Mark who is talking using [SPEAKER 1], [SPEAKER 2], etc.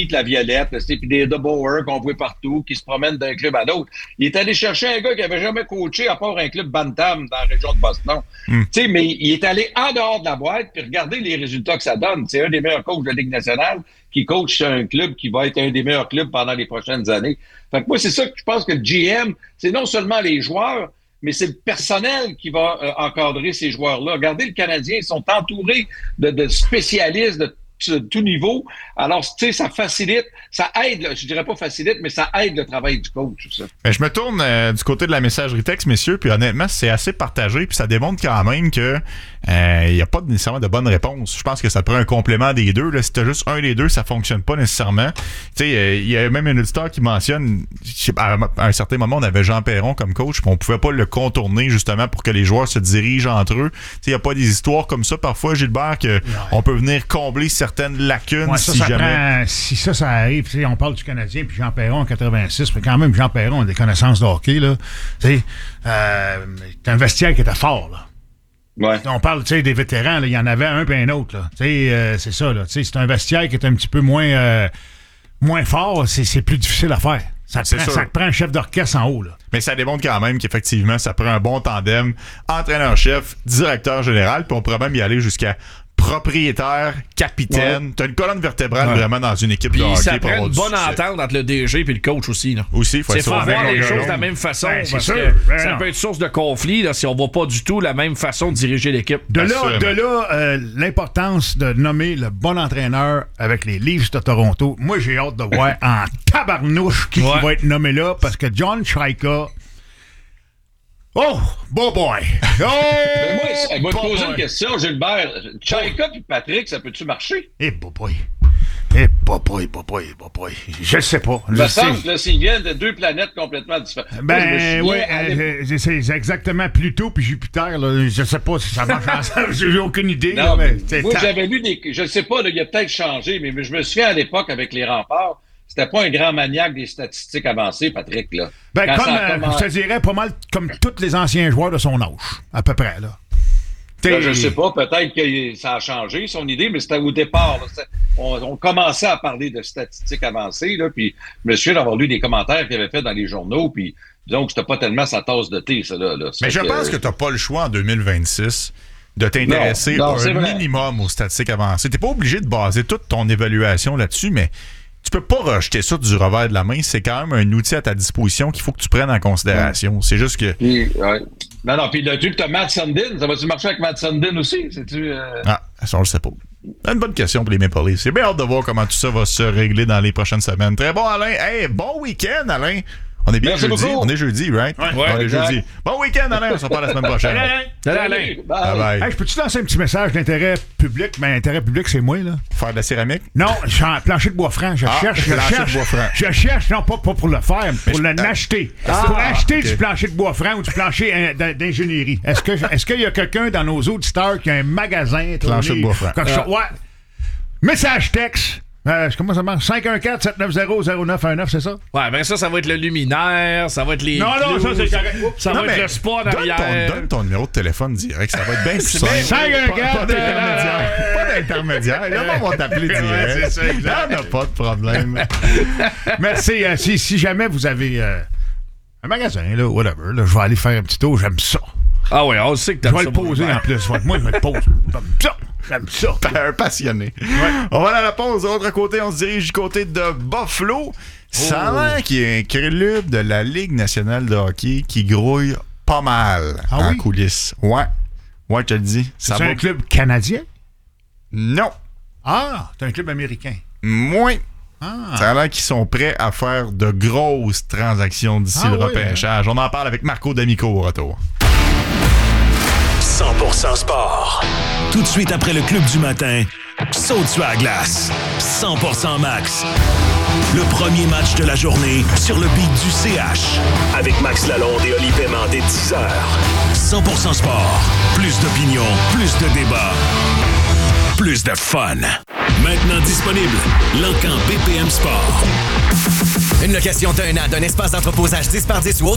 [SPEAKER 1] Pete Laviolette, puis des DeBoer qu'on voit partout, qui se promènent d'un club à l'autre. Il est allé chercher un gars qui avait jamais coaché à part un club Bantam dans la région de Boston. Mais il est allé en dehors de la boîte, puis regardez les résultats que ça donne. C'est un des meilleurs coachs de la Ligue nationale qui coach un club qui va être un des meilleurs clubs pendant les prochaines années. Fait que moi, c'est ça que je pense que le GM, c'est non seulement les joueurs, mais c'est le personnel qui va encadrer ces joueurs-là. Regardez, le Canadien, ils sont entourés de spécialistes de tout niveau. Alors, tu sais, ça facilite, ça aide, je dirais pas facilite, mais ça aide le travail du coach. Ça.
[SPEAKER 2] Je me tourne du côté de la messagerie texte, messieurs, puis honnêtement, c'est assez partagé, puis ça démontre quand même que il n'y a pas nécessairement de bonne réponse. Je pense que ça prend un complément des deux. Là. Si tu as juste un des deux, ça fonctionne pas nécessairement. Tu sais, il y a même un auditeur qui mentionne, à un certain moment, on avait Jean Perron comme coach, puis on pouvait pas le contourner justement pour que les joueurs se dirigent entre eux. Tu sais, il n'y a pas des histoires comme ça parfois, Gilbert, que on peut venir combler certaines lacunes si jamais.
[SPEAKER 3] Si ça arrive, on parle du Canadien, puis Jean Perron en 86, mais quand même, Jean Perron a des connaissances de hockey. Là. C'est un vestiaire qui était fort. Là.
[SPEAKER 1] Ouais.
[SPEAKER 3] On parle des vétérans, il y en avait un puis un autre. Là. C'est ça. Là. C'est un vestiaire qui est un petit peu moins fort. C'est plus difficile à faire. Ça te prend un chef d'orchestre en haut. Là.
[SPEAKER 2] Mais ça démontre quand même qu'effectivement, ça prend un bon tandem entraîneur-chef, directeur général, puis on pourrait même y aller jusqu'à propriétaire, capitaine. T'as une colonne vertébrale vraiment dans une équipe de hockey.
[SPEAKER 4] Ça prend une bonne entente entre le DG et le coach aussi. Là.
[SPEAKER 2] Aussi, il faut
[SPEAKER 4] voir les choses de la même façon. Parce que ça peut être source de conflit là, si on voit pas du tout la même façon de diriger l'équipe.
[SPEAKER 3] De là, l'importance de nommer le bon entraîneur avec les Leafs de Toronto. Moi, j'ai hâte de voir en tabarnouche qui va être nommé là parce que John Chayka. Oh, boy! Oh!
[SPEAKER 1] Moi, elle va te poser une question, Gilbert. Chayka et Patrick, ça peut-tu marcher?
[SPEAKER 3] Boy. Je sais pas.
[SPEAKER 1] Ça semble que s'ils viennent de deux planètes complètement différentes.
[SPEAKER 3] C'est exactement Pluto puis Jupiter. Là. Je sais pas si ça marche ensemble. J'ai aucune idée.
[SPEAKER 1] Non, là, mais moi, j'avais lu je sais pas, là, il a peut-être changé, mais je me souviens à l'époque avec les Remparts, c'était pas un grand maniaque des statistiques avancées, Patrick. Là.
[SPEAKER 3] Je te dirais pas mal comme tous les anciens joueurs de son âge, à peu près. Là.
[SPEAKER 1] Là, je sais pas, peut-être que ça a changé, son idée, mais c'était au départ. Là, on commençait à parler de statistiques avancées, là, puis je me souviens d'avoir lu des commentaires qu'il avait fait dans les journaux, puis disons que c'était pas tellement sa tasse de thé, ça. Là.
[SPEAKER 2] Mais je pense que t'as pas le choix en 2026 de t'intéresser minimum aux statistiques avancées. T'es pas obligé de baser toute ton évaluation là-dessus, mais tu peux pas rejeter ça du revers de la main. C'est quand même un outil à ta disposition qu'il faut que tu prennes en considération. C'est juste que...
[SPEAKER 1] Non, puis le truc, t'as Matt Sundin. Ça va-tu marcher avec Matt Sundin aussi? C'est-tu...
[SPEAKER 2] ça, on le sait pas. Une bonne question pour les Maple Leafs. J'ai bien hâte de voir comment tout ça va se régler dans les prochaines semaines. Très bon, Alain. Hey, bon week-end, Alain. On est bien
[SPEAKER 1] Merci
[SPEAKER 2] jeudi.
[SPEAKER 1] beaucoup.
[SPEAKER 2] On est jeudi, right?
[SPEAKER 1] Ouais,
[SPEAKER 2] on est jeudi. Bon week-end, Alain. On se reparle la semaine prochaine.
[SPEAKER 1] Salut, Alain.
[SPEAKER 2] Bye.
[SPEAKER 3] Hey, je peux-tu lancer un petit message d'intérêt public? Mais l'intérêt public, c'est moi, là.
[SPEAKER 2] Faire de la céramique?
[SPEAKER 3] Non, je suis en plancher de bois franc. Je cherche, non, pas pour le faire, mais pour l'acheter. Pour acheter du plancher de bois franc ou du plancher d'ingénierie. Est-ce qu'il y a quelqu'un dans nos auditeurs qui a un magasin?
[SPEAKER 2] Plancher de bois franc.
[SPEAKER 3] Ouais. Message texte. Comment ça marche? 514-790-0919, c'est ça?
[SPEAKER 4] Ouais, ben ça va être le luminaire, ça va être les.
[SPEAKER 3] Non, ça c'est correct.
[SPEAKER 4] Ça va être le sport derrière.
[SPEAKER 2] Donne ton numéro de téléphone direct, ça va être bien
[SPEAKER 4] simple.
[SPEAKER 3] 514
[SPEAKER 2] Pas d'intermédiaire. Là, on va t'appeler direct.
[SPEAKER 3] C'est ça, exact.
[SPEAKER 2] Il n'y a pas de problème.
[SPEAKER 3] Merci. Si jamais vous avez un magasin, là, whatever, là, je vais aller faire un petit tour, j'aime ça.
[SPEAKER 4] Ah ouais, on sait que t'as ça.
[SPEAKER 3] Je vais le poser en plus. Moi, je me le pose. J'aime ça.
[SPEAKER 2] Un passionné. Ouais. On va aller à la pause. De l'autre côté, on se dirige du côté de Buffalo. Ça a l'air qu'il y a un club de la Ligue nationale de hockey qui grouille pas mal en coulisses. Ouais, je te le dis.
[SPEAKER 3] C'est un club canadien?
[SPEAKER 2] Non.
[SPEAKER 3] Ah, c'est un club américain.
[SPEAKER 2] Moins. Ça a l'air qu'ils sont prêts à faire de grosses transactions d'ici le repêchage. On en parle avec Marco D'Amico au retour.
[SPEAKER 5] 100% sport. Tout de suite après le club du matin, saute sur la glace. 100% max. Le premier match de la journée sur le beat du CH. Avec Max Lalonde et Oli Paiement dès 10h. 100% sport. Plus d'opinion, plus de débat, plus de fun. Maintenant disponible, L'Encan BPM Sport.
[SPEAKER 6] Une location d'un an d'un espace d'entreposage 10 par 10 ou autre